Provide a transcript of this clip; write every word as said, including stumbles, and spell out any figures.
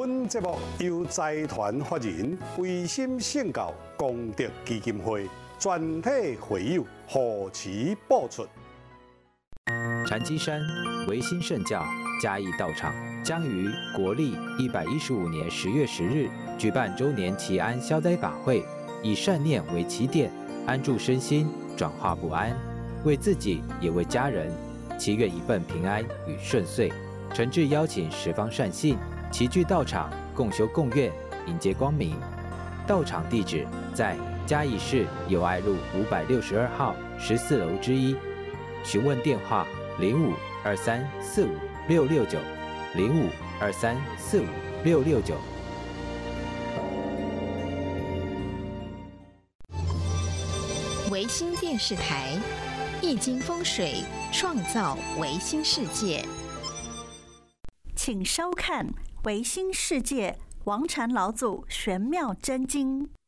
本节目由财团法人维心圣教功德基金会全体会友护持播出。 禅机山维新圣教嘉义道场将于国历一百一十五年十月十日举办周年祈安消灾法会，以善念为起点，安住身心，转化不安，为自己也为家人，祈愿一份平安与顺遂。诚挚邀请十方善信齐聚道场，共修共愿，迎接光明。道场地址在嘉义市友爱路五百六十二号十四楼之一。询问电话：零五二三四五六六九，零五二三四五六六九。 维新电视台，易经风水创造维新世界。 请收看《维新世界》王禅老祖玄妙真经。